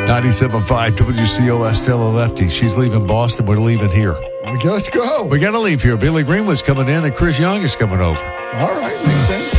97.5 WCOS Stella Lefty. She's leaving Boston. We're leaving here. Let's go. We got to leave here. Billy Greenwood's coming in and Chris Young is coming over. All right. Makes sense.